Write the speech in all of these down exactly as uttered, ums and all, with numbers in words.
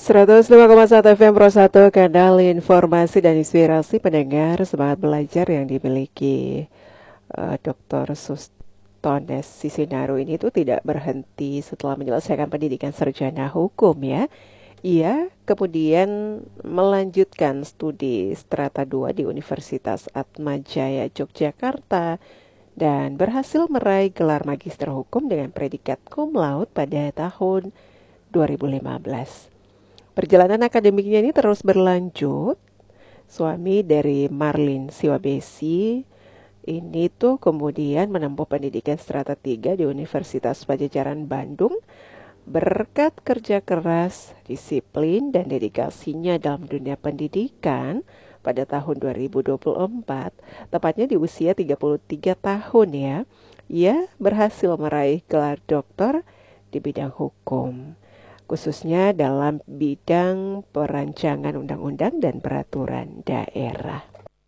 seratus lima koma satu F M Pro satu, kanal informasi dan inspirasi pendengar semangat belajar yang dimiliki uh, doktor Sustones Sisinaru ini tuh tidak berhenti setelah menyelesaikan pendidikan sarjana hukum ya. Ia kemudian melanjutkan studi strata dua di Universitas Atmajaya Yogyakarta dan berhasil meraih gelar magister hukum dengan predikat cum laude pada tahun dua ribu lima belas. Perjalanan akademiknya ini terus berlanjut. Suami dari Marlin Siwabesi ini tuh kemudian menempuh pendidikan strata tiga di Universitas Padjadjaran Bandung berkat kerja keras, disiplin, dan dedikasinya dalam dunia pendidikan. Pada tahun dua ribu dua puluh empat, tepatnya di usia tiga puluh tiga tahun ya, ia berhasil meraih gelar doktor di bidang hukum, khususnya dalam bidang perancangan undang-undang dan peraturan daerah.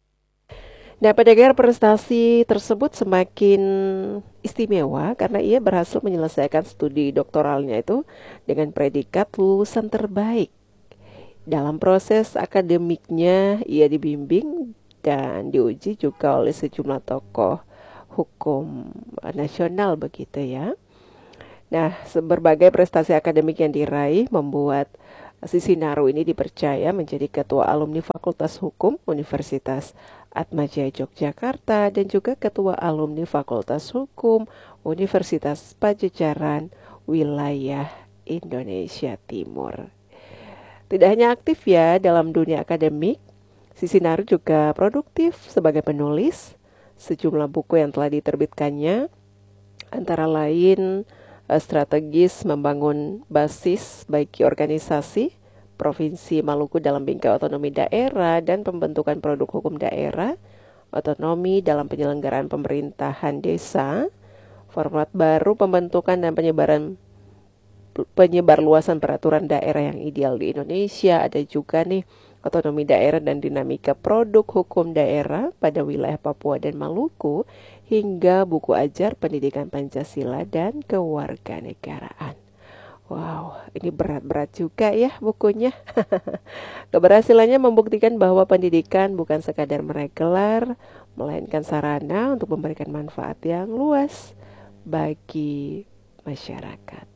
Nah, pada gelar prestasi tersebut semakin istimewa karena ia berhasil menyelesaikan studi doktoralnya itu dengan predikat lulusan terbaik. Dalam proses akademiknya, ia dibimbing dan diuji juga oleh sejumlah tokoh hukum nasional begitu ya. Nah, berbagai prestasi akademik yang diraih membuat Sisinaru ini dipercaya menjadi ketua alumni Fakultas Hukum Universitas Atmajaya Yogyakarta dan juga ketua alumni Fakultas Hukum Universitas Padjadjaran wilayah Indonesia Timur. Tidak hanya aktif ya dalam dunia akademik, Sisinaru juga produktif sebagai penulis. Sejumlah buku yang telah diterbitkannya antara lain strategis membangun basis bagi organisasi Provinsi Maluku dalam bingkai otonomi daerah dan pembentukan produk hukum daerah, otonomi dalam penyelenggaraan pemerintahan desa, format baru pembentukan dan penyebaran penyebar luasan peraturan daerah yang ideal di Indonesia. Ada juga nih otonomi daerah dan dinamika produk hukum daerah pada wilayah Papua dan Maluku, hingga buku ajar pendidikan Pancasila dan kewarganegaraan. Wow, ini berat-berat juga ya bukunya. Keberhasilannya membuktikan bahwa pendidikan bukan sekadar meraih gelar, melainkan sarana untuk memberikan manfaat yang luas bagi masyarakat.